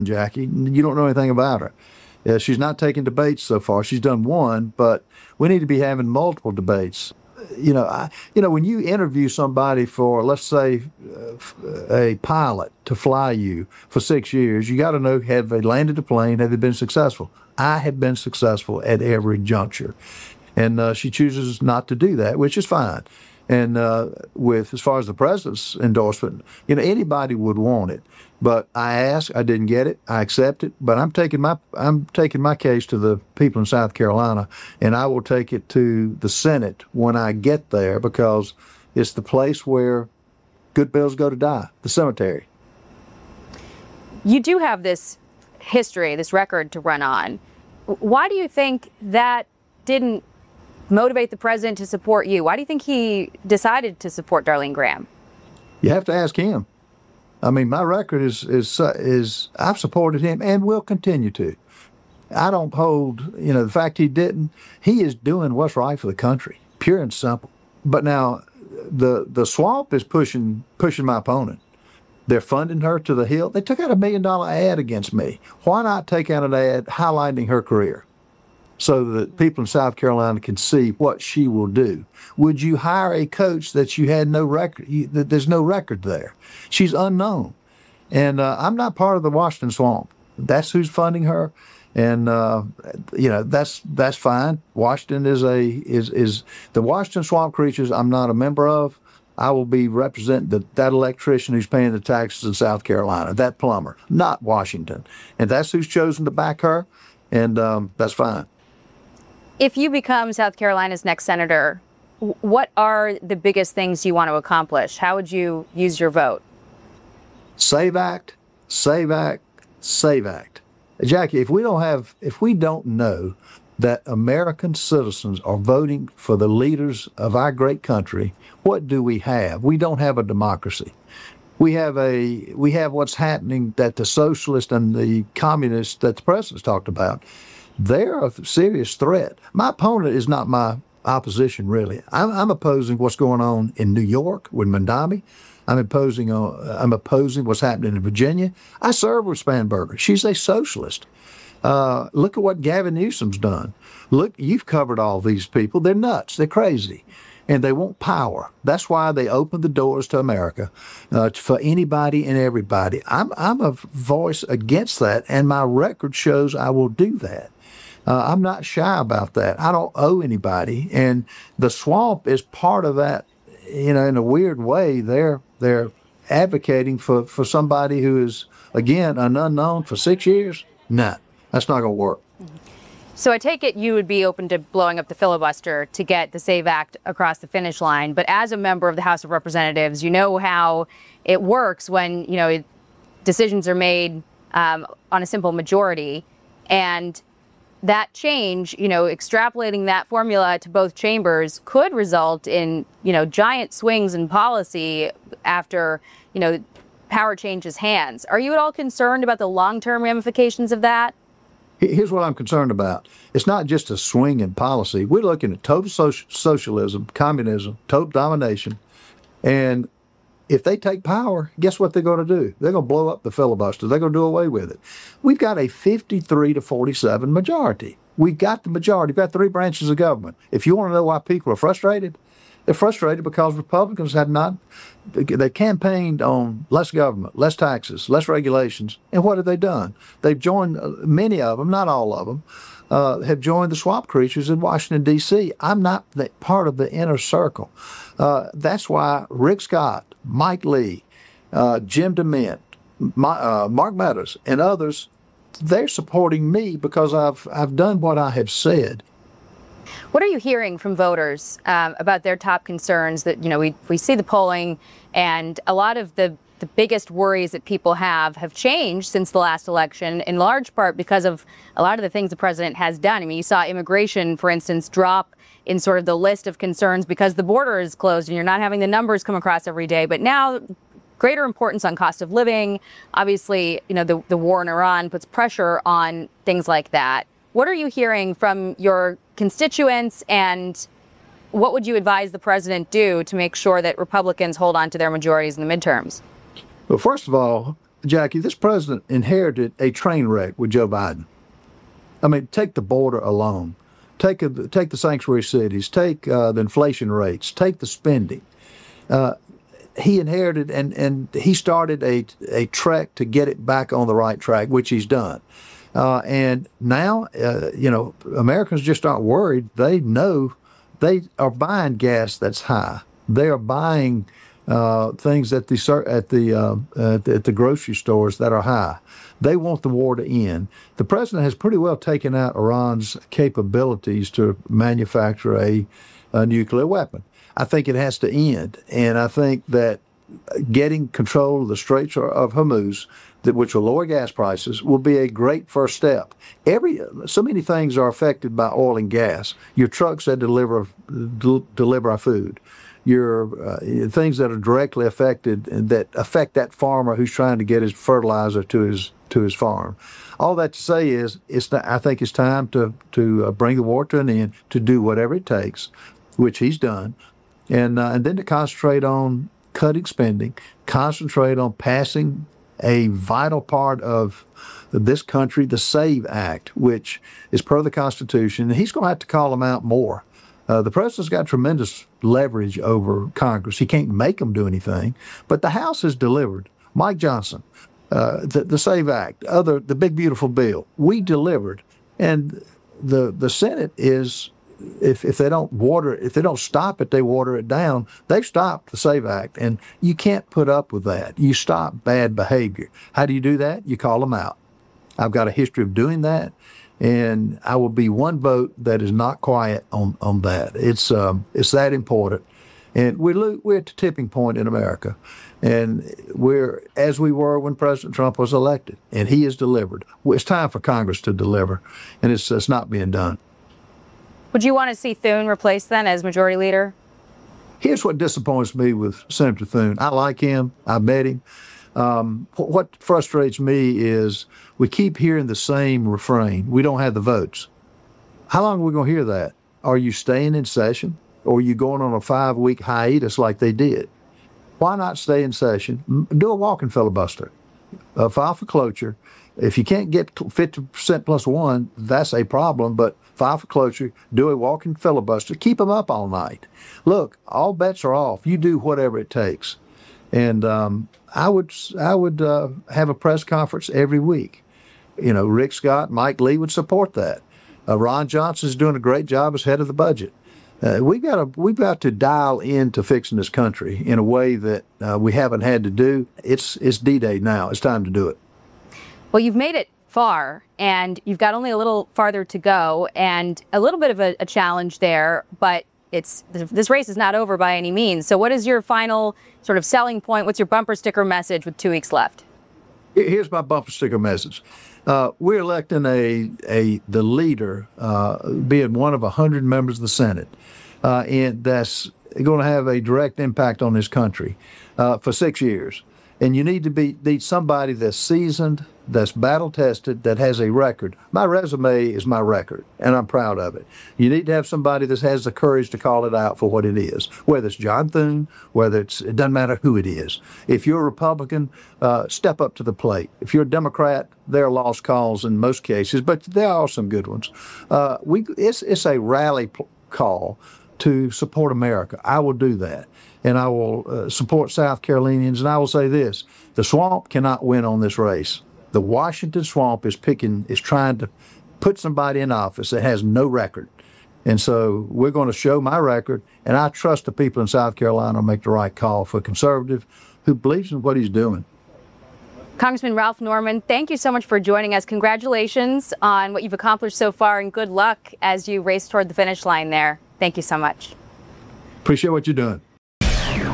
Jackie. You don't know anything about her. She's not taking debates so far. She's done one, but we need to be having multiple debates. When you interview somebody for, let's say, a pilot to fly you for 6 years, you got to know, have they landed a plane? Have they been successful? I have been successful at every juncture. And she chooses not to do that, which is fine. And as far as the president's endorsement, anybody would want it. But I asked, I didn't get it, I accept it. But I'm taking my case to the people in South Carolina, and I will take it to the Senate when I get there, because it's the place where good bills go to die, the cemetery. You do have this history, this record to run on. Why do you think that didn't motivate the president to support you? Why do you think he decided to support Darlene Graham? You have to ask him. I mean, my record is I've supported him and will continue to. I don't hold, the fact he didn't. He is doing what's right for the country, pure and simple. But now the swamp is pushing my opponent. They're funding her to the hill. They took out $1 million ad against me. Why not take out an ad highlighting her career, so that people in South Carolina can see what she will do? Would you hire a coach that you had no record, that there's no record there? She's unknown. And I'm not part of the Washington Swamp. That's who's funding her. And, that's fine. Washington is the Washington Swamp Creatures I'm not a member of. I will be representing that electrician who's paying the taxes in South Carolina, that plumber, not Washington. And that's who's chosen to back her. And that's fine. If you become South Carolina's next senator, what are the biggest things you want to accomplish? How would you use your vote? Save Act, Save Act, Save Act. Jackie, if we don't know that American citizens are voting for the leaders of our great country, what do we have? We don't have a democracy. We have what's happening, that the socialists and the communists that the president's talked about, they're a serious threat. My opponent is not my opposition, really. I'm opposing what's going on in New York with Mamdani. I'm opposing what's happening in Virginia. I served with Spanberger. She's a socialist. Look at what Gavin Newsom's done. Look, you've covered all these people. They're nuts. They're crazy. And they want power. That's why they opened the doors to America for anybody and everybody. I'm a voice against that, and my record shows I will do that. I'm not shy about that. I don't owe anybody. And the swamp is part of that. In a weird way, they're advocating for somebody who is, again, an unknown for 6 years. Nah, that's not going to work. So I take it you would be open to blowing up the filibuster to get the SAVE Act across the finish line. But as a member of the House of Representatives, you know how it works when, decisions are made on a simple majority. And that change, extrapolating that formula to both chambers could result in, giant swings in policy after, power changes hands. Are you at all concerned about the long-term ramifications of that? Here's what I'm concerned about. It's not just a swing in policy. We're looking at total socialism, communism, total domination. And if they take power, guess what they're going to do? They're going to blow up the filibuster. They're going to do away with it. We've got a 53-47 majority. We've got the majority. We've got three branches of government. If you want to know why people are frustrated, they're frustrated because Republicans they campaigned on less government, less taxes, less regulations. And what have they done? They've joined, many of them, not all of them, have joined the swamp creatures in Washington, D.C. I'm not part of the inner circle. That's why Rick Scott, Mike Lee, Jim DeMint, Mark Meadows, and others, they're supporting me because I've done what I have said. What are you hearing from voters about their top concerns? That we see the polling, and a lot of the biggest worries that people have changed since the last election, in large part because of a lot of the things the president has done. I mean, you saw immigration, for instance, drop in sort of the list of concerns because the border is closed and you're not having the numbers come across every day. But now, greater importance on cost of living. Obviously, the war in Iran puts pressure on things like that. What are you hearing from your constituents, and what would you advise the president do to make sure that Republicans hold on to their majorities in the midterms? Well, first of all, Jackie, this president inherited a train wreck with Joe Biden. I mean, take the border alone. Take the sanctuary cities. Take the inflation rates. Take the spending. He inherited and he started a trek to get it back on the right track, which he's done. And now, Americans just aren't worried. They know they are buying gas that's high. They are buying things at the grocery stores that are high. They want the war to end. The president has pretty well taken out Iran's capabilities to manufacture a nuclear weapon. I think it has to end, and I think that getting control of the Straits of Hormuz, which will lower gas prices, will be a great first step. So many things are affected by oil and gas. Your trucks that deliver our food, your things that are directly affected and that affect that farmer who's trying to get his fertilizer to his farm. All that to say is, I think it's time to bring the war to an end, to do whatever it takes, which he's done, and then to concentrate on cutting spending, concentrate on passing a vital part of this country, the SAVE Act, which is per the Constitution. And he's going to have to call them out more. The president's got tremendous leverage over Congress. He can't make them do anything, but the House has delivered. Mike Johnson, the SAVE Act, the big beautiful bill, we delivered, and the Senate is. If they don't stop it, they water it down. They've stopped the SAVE Act, and you can't put up with that. You stop bad behavior. How do you do that? You call them out. I've got a history of doing that, and I will be one vote that is not quiet on that. It's that important, and we're at the tipping point in America, and we're as we were when President Trump was elected, and he has delivered. It's time for Congress to deliver, and it's not being done. Would you want to see Thune replaced then as majority leader? Here's what disappoints me with Senator Thune. I like him. I met him. What frustrates me is we keep hearing the same refrain. We don't have the votes. How long are we going to hear that? Are you staying in session, or are you going on a 5-week hiatus like they did? Why not stay in session? Do a walking filibuster. File for cloture. If you can't get 50% plus one, that's a problem, but file for cloture, do a walking filibuster, keep them up all night. Look, all bets are off. You do whatever it takes. And I would have a press conference every week. Rick Scott, Mike Lee would support that. Ron Johnson is doing a great job as head of the budget. We've got to dial into fixing this country in a way that we haven't had to do. It's D-Day now. It's time to do it. Well, you've made it far, and you've got only a little farther to go, and a little bit of a challenge there, but this race is not over by any means. So what is your final sort of selling point? What's your bumper sticker message with 2 weeks left? Here's my bumper sticker message. We're electing the leader, being one of 100 members of the Senate, and that's going to have a direct impact on this country for 6 years. And you need somebody that's seasoned, that's battle-tested, that has a record. My resume is my record, and I'm proud of it. You need to have somebody that has the courage to call it out for what it is, whether it's John Thune, it doesn't matter who it is. If you're a Republican, step up to the plate. If you're a Democrat, there are lost cause in most cases, but there are some good ones. It's a rally call to support America. I will do that. And I will support South Carolinians. And I will say this, the swamp cannot win on this race. The Washington swamp is trying to put somebody in office that has no record. And so we're going to show my record, and I trust the people in South Carolina will make the right call for a conservative who believes in what he's doing. Congressman Ralph Norman, thank you so much for joining us. Congratulations on what you've accomplished so far, and good luck as you race toward the finish line there. Thank you so much. Appreciate what you're doing.